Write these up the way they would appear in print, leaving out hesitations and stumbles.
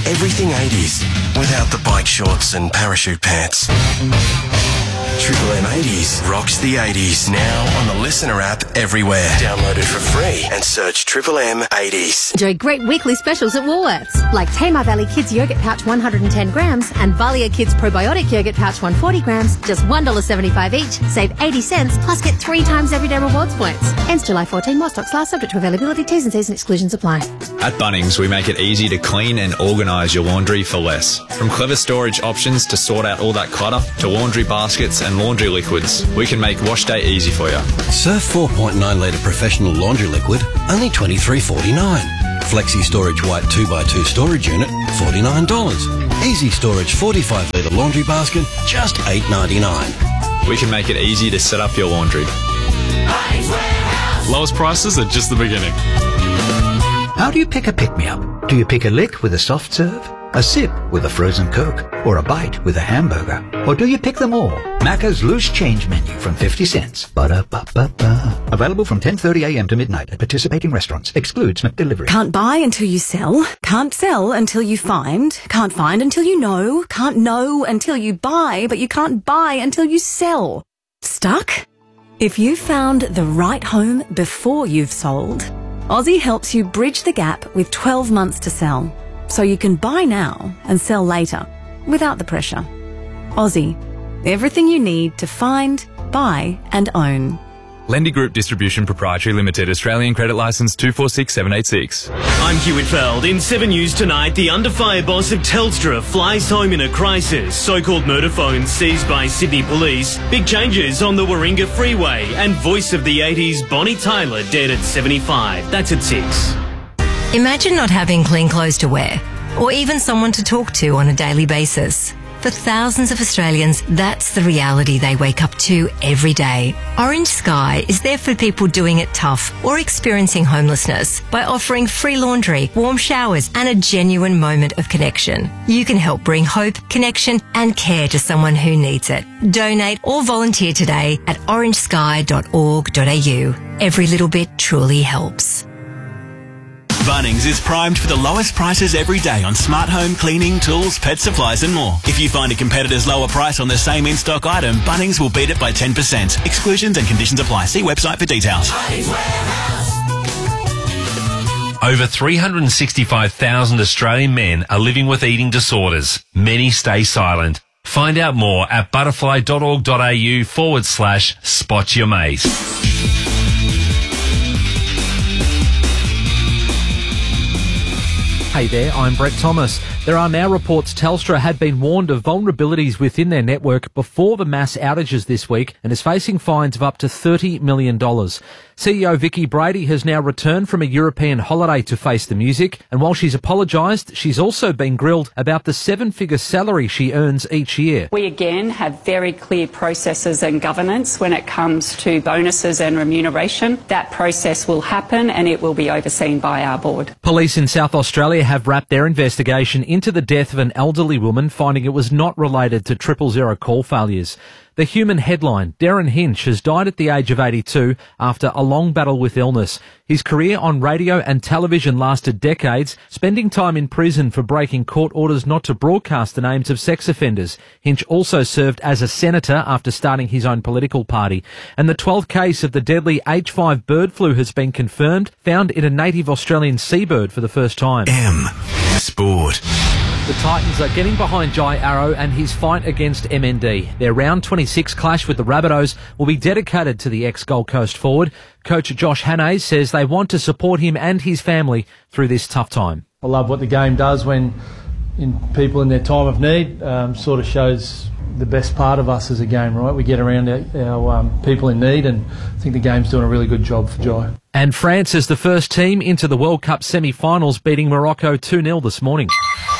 everything 80s without the bike shorts and parachute pants. Triple M 80s rocks the 80s now on the Listener app everywhere. Download it for free and search Triple M 80s. Enjoy great weekly specials at Woolworths, like Tamar Valley Kids Yogurt Pouch 110 grams and Valia Kids Probiotic Yogurt Pouch 140 grams, just $1.75 each. Save 80 cents, plus get 3 times everyday rewards points. Ends July 14. More stocks last, subject to availability. T's and C's and exclusions apply. At Bunnings, we make it easy to clean and organise your laundry for less. From clever storage options to sort out all that clutter, to laundry baskets and laundry liquids, we can make wash day easy for you. Surf 4.9 litre professional laundry liquid, only $23.49. Flexi Storage White 2x2 storage unit, $49. Easy Storage 45 litre laundry basket, just $8.99. We can make it easy to set up your laundry. Lowest prices are just the beginning. How do you pick a pick-me-up? Do you pick a lick with a soft serve, a sip with a frozen Coke, or a bite with a hamburger? Or do you pick them all? Macca's Loose Change Menu from 50 cents. Ba-da-ba-ba-ba. Available from 10:30 a.m. to midnight at participating restaurants. Excludes McDelivery. Can't buy until you sell. Can't sell until you find. Can't find until you know. Can't know until you buy, but you can't buy until you sell. Stuck? If you found the right home before you've sold, Aussie helps you bridge the gap with 12 months to sell, so you can buy now and sell later, without the pressure. Aussie, everything you need to find, buy and own. Lendy Group Distribution Proprietary Limited, Australian Credit Licence 246786. I'm Hugh Whitfeld. In 7 News tonight, the under-fire boss of Telstra flies home in a crisis. So-called murder phones seized by Sydney police. Big changes on the Warringah Freeway. And voice of the 80s, Bonnie Tyler, dead at 75. That's at 6. Imagine not having clean clothes to wear, or even someone to talk to on a daily basis. For thousands of Australians, that's the reality they wake up to every day. Orange Sky is there for people doing it tough or experiencing homelessness by offering free laundry, warm showers and a genuine moment of connection. You can help bring hope, connection and care to someone who needs it. Donate or volunteer today at orangesky.org.au. Every little bit truly helps. Bunnings is primed for the lowest prices every day on smart home cleaning, tools, pet supplies and more. If you find a competitor's lower price on the same in-stock item, Bunnings will beat it by 10%. Exclusions and conditions apply. See website for details. Over 365,000 Australian men are living with eating disorders. Many stay silent. Find out more at butterfly.org.au/spot your mate. Hey there, I'm Brett Thomas. There are now reports Telstra had been warned of vulnerabilities within their network before the mass outages this week and is facing fines of up to $30 million. CEO Vicky Brady has now returned from a European holiday to face the music, and while she's apologised, she's also been grilled about the 7-figure salary she earns each year. We again have very clear processes and governance when it comes to bonuses and remuneration. That process will happen and it will be overseen by our board. Police in South Australia have wrapped their investigation into the death of an elderly woman, finding it was not related to 000 call failures. The Human headline, Darren Hinch, has died at the age of 82 after a long battle with illness. His career on radio and television lasted decades, spending time in prison for breaking court orders not to broadcast the names of sex offenders. Hinch also served as a senator after starting his own political party. And the 12th case of the deadly H5 bird flu has been confirmed, found in a native Australian seabird for the first time. Sport. The Titans are getting behind Jai Arrow and his fight against MND. Their round 26 clash with the Rabbitohs will be dedicated to the ex-Gold Coast forward. Coach Josh Hannay says they want to support him and his family through this tough time. I love what the game does when people in their time of need sort of shows the best part of us as a game, right? We get around our people in need, and I think the game's doing a really good job for Jai. And France is the first team into the World Cup semi-finals, beating Morocco 2-0 this morning.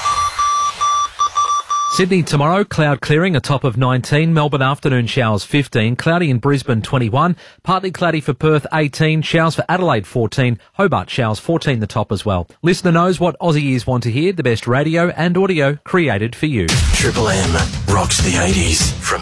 Sydney tomorrow, cloud clearing, a top of 19. Melbourne afternoon showers 15. Cloudy in Brisbane 21. Partly cloudy for Perth 18. Showers for Adelaide 14. Hobart showers 14 the top as well. Listener knows what Aussie ears want to hear. The best radio and audio created for you. Triple M rocks the 80s from